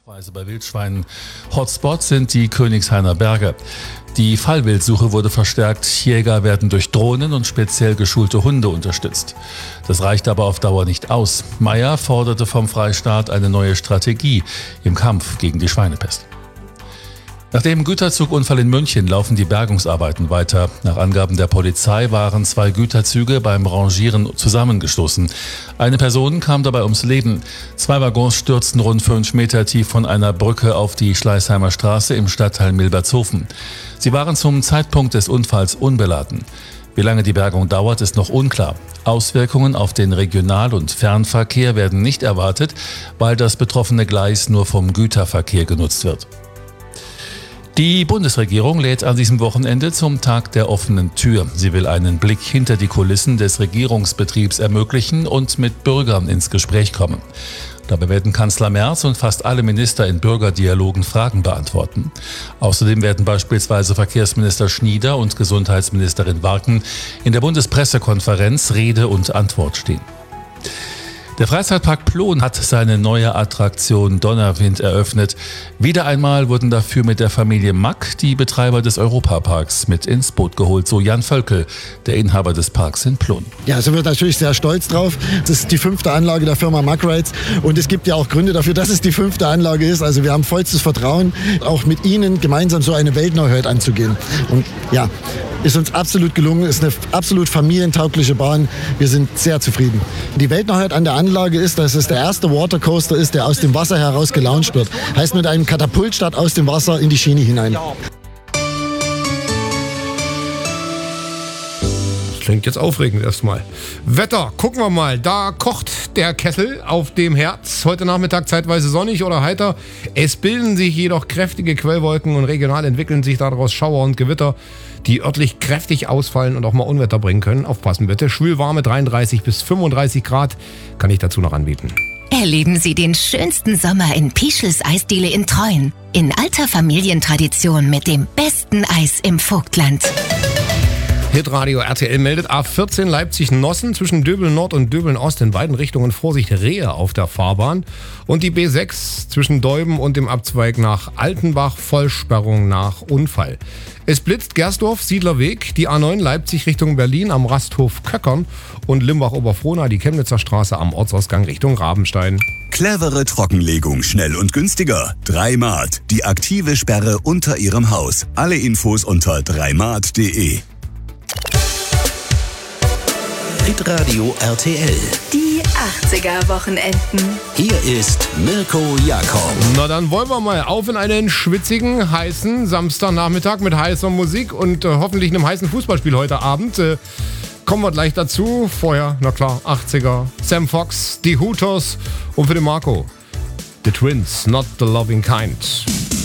Nachweise bei Wildschweinen. Hotspot sind die Königshainer Berge. Die Fallwildsuche wurde verstärkt. Jäger werden durch Drohnen und speziell geschulte Hunde unterstützt. Das reicht aber auf Dauer nicht aus. Mayer forderte vom Freistaat eine neue Strategie im Kampf gegen die Schweinepest. Nach dem Güterzugunfall in München laufen die Bergungsarbeiten weiter. Nach Angaben der Polizei waren 2 Güterzüge beim Rangieren zusammengestoßen. Eine Person kam dabei ums Leben. 2 Waggons stürzten rund 5 Meter tief von einer Brücke auf die Schleißheimer Straße im Stadtteil Milbertshofen. Sie waren zum Zeitpunkt des Unfalls unbeladen. Wie lange die Bergung dauert, ist noch unklar. Auswirkungen auf den Regional- und Fernverkehr werden nicht erwartet, weil das betroffene Gleis nur vom Güterverkehr genutzt wird. Die Bundesregierung lädt an diesem Wochenende zum Tag der offenen Tür. Sie will einen Blick hinter die Kulissen des Regierungsbetriebs ermöglichen und mit Bürgern ins Gespräch kommen. Dabei werden Kanzler Merz und fast alle Minister in Bürgerdialogen Fragen beantworten. Außerdem werden beispielsweise Verkehrsminister Schnieder und Gesundheitsministerin Warken in der Bundespressekonferenz Rede und Antwort stehen. Der Freizeitpark Plon hat seine neue Attraktion Donnerwind eröffnet. Wieder einmal wurden dafür mit der Familie Mack die Betreiber des Europaparks mit ins Boot geholt, so Jan Völkel, der Inhaber des Parks in Plon. Ja, sind wir natürlich sehr stolz drauf. Das ist die 5. Anlage der Firma Mack Rides und es gibt ja auch Gründe dafür, dass es die 5. Anlage ist. Also wir haben vollstes Vertrauen, auch mit Ihnen gemeinsam so eine Weltneuheit anzugehen. Und ja, ist uns absolut gelungen, ist eine absolut familientaugliche Bahn. Wir sind sehr zufrieden. Die Weltneuheit an der Anlage ist, dass es der erste Watercoaster ist, der aus dem Wasser heraus gelauncht wird. Heißt mit einem Katapultstart aus dem Wasser in die Schiene hinein. Klingt jetzt aufregend erstmal. Wetter, gucken wir mal. Da kocht der Kessel auf dem Herz. Heute Nachmittag zeitweise sonnig oder heiter. Es bilden sich jedoch kräftige Quellwolken und regional entwickeln sich daraus Schauer und Gewitter, die örtlich kräftig ausfallen und auch mal Unwetter bringen können. Aufpassen bitte. Schwülwarme 33 bis 35 Grad kann ich dazu noch anbieten. Erleben Sie den schönsten Sommer in Pischels Eisdiele in Treuen. In alter Familientradition mit dem besten Eis im Vogtland. Hitradio RTL meldet A14 Leipzig-Nossen zwischen Döbeln Nord und Döbeln Ost in beiden Richtungen Vorsicht Rehe auf der Fahrbahn. Und die B6 zwischen Deuben und dem Abzweig nach Altenbach Vollsperrung nach Unfall. Es blitzt Gersdorf, Siedlerweg, die A9 Leipzig Richtung Berlin am Rasthof Köckern und Limbach-Oberfrohna die Chemnitzer Straße am Ortsausgang Richtung Rabenstein. Clevere Trockenlegung, schnell und günstiger. 3Mart, die aktive Sperre unter Ihrem Haus. Alle Infos unter 3mart.de. Hitradio RTL. Die 80er-Wochenenden. Hier ist Mirko Jakob. Na dann wollen wir mal auf in einen schwitzigen, heißen Samstagnachmittag mit heißer Musik und hoffentlich einem heißen Fußballspiel heute Abend. Kommen wir gleich dazu. Vorher, na klar, 80er. Sam Fox, die Hooters und für den Marco, The Twins, Not the Loving Kind.